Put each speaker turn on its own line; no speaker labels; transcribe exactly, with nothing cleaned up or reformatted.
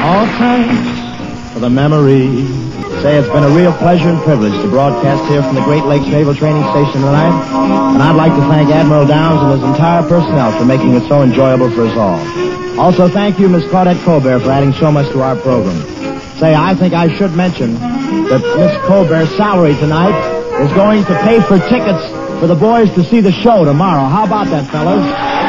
All thanks for the memory. Say, it's been a real pleasure and privilege to broadcast here from the Great Lakes Naval Training Station tonight. And I'd like to thank Admiral Downs and his entire personnel for making it so enjoyable for us all. Also, thank you, Miss Claudette Colbert, for adding so much to our program. Say, I think I should mention that Miss Colbert's salary tonight is going to pay for tickets for the boys to see the show tomorrow. How about that, fellas?